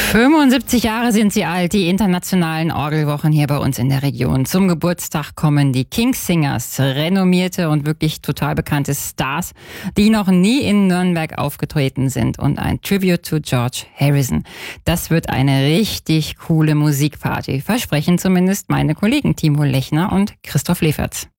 75 Jahre sind sie alt, die internationalen Orgelwochen hier bei uns in der Region. Zum Geburtstag kommen die King's Singers, renommierte und wirklich total bekannte Stars, die noch nie in Nürnberg aufgetreten sind, und ein Tribute to George Harrison. Das wird eine richtig coole Musikparty, versprechen zumindest meine Kollegen Timo Lechner und Christoph Leferz.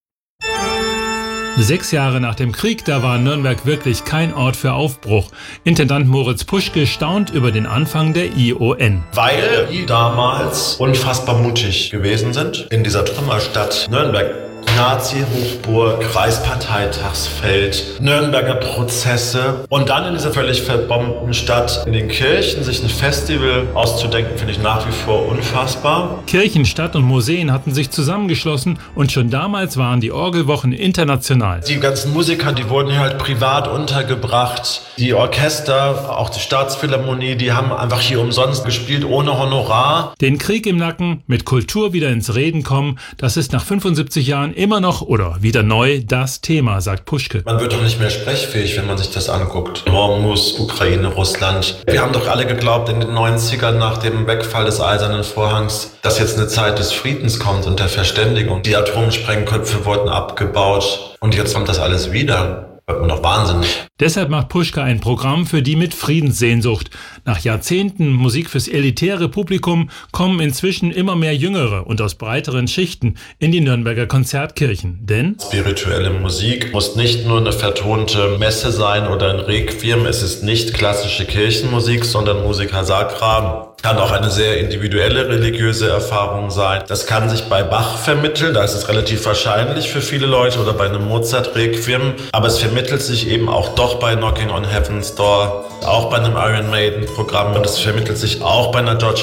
6 Jahre nach dem Krieg, da war Nürnberg wirklich kein Ort für Aufbruch. Intendant Moritz Puschke staunt über den Anfang der ION. Weil die damals unfassbar mutig gewesen sind in dieser Trümmerstadt Nürnberg. Nazi-Hochburg, Kreisparteitagsfeld, Nürnberger Prozesse und dann in dieser völlig verbombten Stadt in den Kirchen sich ein Festival auszudenken, finde ich nach wie vor unfassbar. Kirchen, Stadt und Museen hatten sich zusammengeschlossen und schon damals waren die Orgelwochen international. Die ganzen Musiker, die wurden hier halt privat untergebracht. Die Orchester, auch die Staatsphilharmonie, die haben einfach hier umsonst gespielt, ohne Honorar. Den Krieg im Nacken, mit Kultur wieder ins Reden kommen, das ist nach 75 Jahren immer noch oder wieder neu das Thema, sagt Puschke. Man wird doch nicht mehr sprechfähig, wenn man sich das anguckt. Hormus, Ukraine, Russland. Wir haben doch alle geglaubt in den 90ern nach dem Wegfall des Eisernen Vorhangs, dass jetzt eine Zeit des Friedens kommt und der Verständigung. Die Atomsprengköpfe wurden abgebaut und jetzt kommt das alles wieder. Wird man doch wahnsinnig. Deshalb macht Puschke ein Programm für die mit Friedenssehnsucht. Nach Jahrzehnten Musik fürs elitäre Publikum kommen inzwischen immer mehr Jüngere und aus breiteren Schichten in die Nürnberger Konzertkirchen. Denn spirituelle Musik muss nicht nur eine vertonte Messe sein oder ein Requiem. Es ist nicht klassische Kirchenmusik, sondern Musica Sacra. Kann auch eine sehr individuelle religiöse Erfahrung sein. Das kann sich bei Bach vermitteln, da ist es relativ wahrscheinlich für viele Leute, oder bei einem Mozart-Requiem. Aber es vermittelt sich eben auch doch bei Knocking on Heaven's Door, auch bei einem Iron Maiden-Programm, und es vermittelt sich auch bei einer George